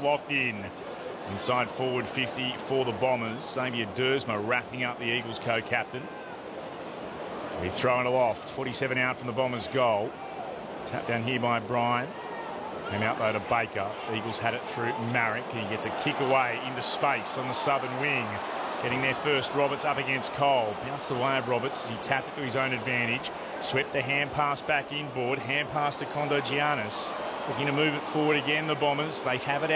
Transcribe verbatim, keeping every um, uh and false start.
locked in. Inside forward fifty for the Bombers. Xavier Dersma wrapping up the Eagles co-captain. We're throwing aloft. forty-seven out from the Bombers' goal. Tap down here by Bryan. Came out though to Baker. Eagles had it through Marek. He gets a kick away into space on the southern wing. Getting there first, Roberts up against Cole. Bounced away of Roberts as he tapped it to his own advantage. Swept the hand pass back inboard. Hand pass to Kondo Giannis. Looking to move it forward again, the Bombers. They have it